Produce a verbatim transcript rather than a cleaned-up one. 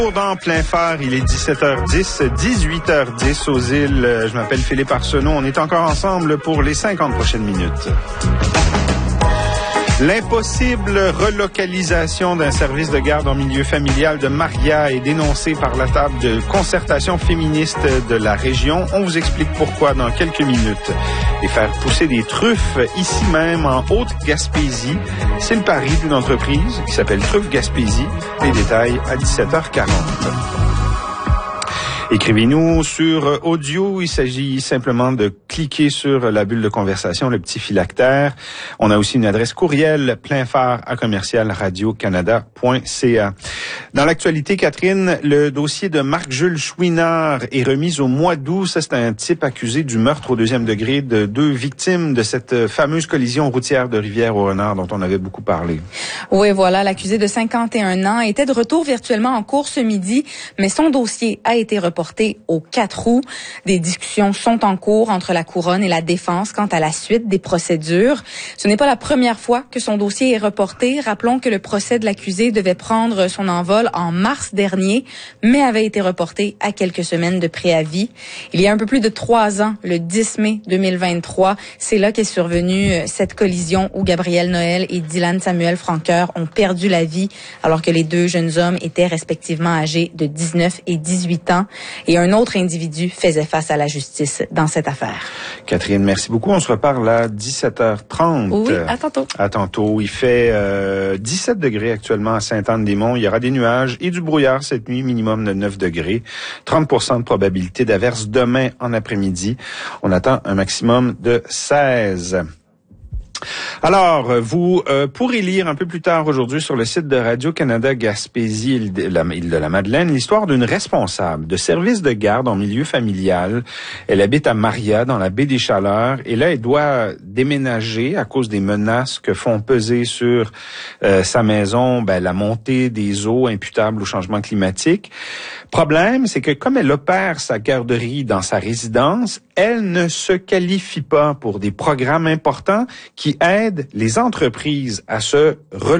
Dans plein phare, il est dix-sept heures dix, dix-huit heures dix aux îles. Je m'appelle Philippe Arsenault. On est encore ensemble pour les cinquante prochaines minutes. L'impossible relocalisation d'un service de garde en milieu familial de Maria est dénoncée par la table de concertation féministe de la région. On vous explique pourquoi dans quelques minutes. Et faire pousser des truffes ici même en Haute-Gaspésie, c'est le pari d'une entreprise qui s'appelle Truffes Gaspésie. Les détails à dix-sept heures quarante. Écrivez-nous sur audio. Il s'agit simplement de cliquer sur la bulle de conversation, le petit phylactère. On a aussi une adresse courriel pleinphare à commercial radio canada point c a. Dans l'actualité, Catherine, le dossier de Marc-Jules Chouinard est remis au mois d'août. Ça, c'est un type accusé du meurtre au deuxième degré de deux victimes de cette fameuse collision routière de Rivière-au-Renard dont on avait beaucoup parlé. Oui, voilà. L'accusé de cinquante et un ans était de retour virtuellement en cours ce midi, mais son dossier a été reporté au quatre août. Des discussions sont en cours entre la couronne et la défense quant à la suite des procédures. Ce n'est pas la première fois que son dossier est reporté. Rappelons que le procès de l'accusé devait prendre son envol en mars dernier, mais avait été reporté à quelques semaines de préavis. Il y a un peu plus de trois ans, le dix mai deux mille vingt-trois, c'est là qu'est survenue cette collision où Gabriel Noël et Dylan Samuel Franqueur ont perdu la vie alors que les deux jeunes hommes étaient respectivement âgés de dix-neuf et dix-huit ans. Et un autre individu faisait face à la justice dans cette affaire. Catherine, merci beaucoup. On se reparle à dix-sept heures trente. Oui, à tantôt. À tantôt. Il fait euh, dix-sept degrés actuellement à Sainte-Anne-des-Monts. Il y aura des nuages et du brouillard cette nuit, minimum de neuf degrés. trente pour cent de probabilité d'averse demain en après-midi. On attend un maximum de seize. Alors, vous euh, pourrez lire un peu plus tard aujourd'hui sur le site de Radio-Canada Gaspésie, île de la, île de la Madeleine, l'histoire d'une responsable de service de garde en milieu familial. Elle habite à Maria, dans la baie des Chaleurs, et là, elle doit déménager à cause des menaces que font peser sur euh, sa maison ben, la montée des eaux imputables au changement climatique. Problème, c'est que comme elle opère sa garderie dans sa résidence, elle ne se qualifie pas pour des programmes importants qui aident les entreprises à se reloger.